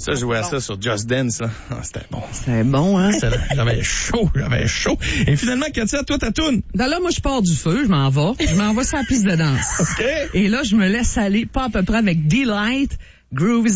Ça, je jouais à ça sur Just Dance, là. Ah, c'était bon. C'est bon, hein? J'avais chaud. Et finalement, Katia, toi, ta toune? Ben là, moi, je pars du feu, je m'en vais sur la piste de danse. OK. Et là, je me laisse aller, pas à peu près avec Delight, Groove